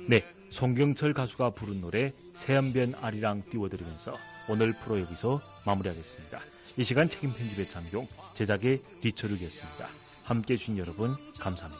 네, 송경철 가수가 부른 노래 새한변 아리랑 띄워드리면서 오늘 프로 여기서 마무리하겠습니다. 이 시간 책임 편집의 장용, 제작의 리처르기였습니다. 함께해 주신 여러분 감사합니다.